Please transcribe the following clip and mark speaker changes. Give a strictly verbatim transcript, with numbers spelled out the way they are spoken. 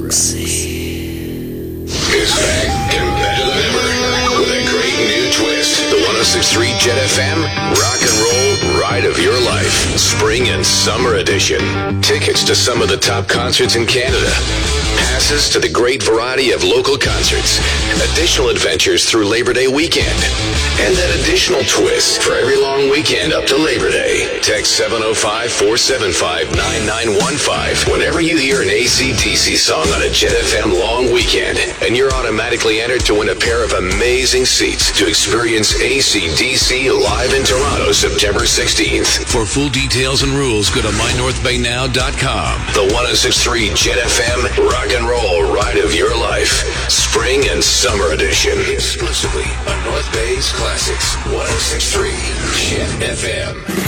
Speaker 1: Is back and better than ever with a great new twist. The one oh six point three Jet F M Rock and Roll Ride of Your Life Spring and Summer Edition. Tickets to some of the top concerts in Canada. Passes to the great variety of local concerts. Additional adventures through Labor Day weekend. And that additional twist for every long weekend up to Labor Day. Text seven oh five, four seven five, nine nine one five whenever you hear an A C D C song on a Jet F M long weekend. And you're automatically entered to win a pair of amazing seats to experience A C D C live in Toronto September sixteenth. For full details and rules, go to my north bay now dot com. The one oh six point three Jet F M Rock and Roll Ride of Your Life Spring and Summer Edition. Exclusively on North Bay's Classics one oh six point three Jet F M.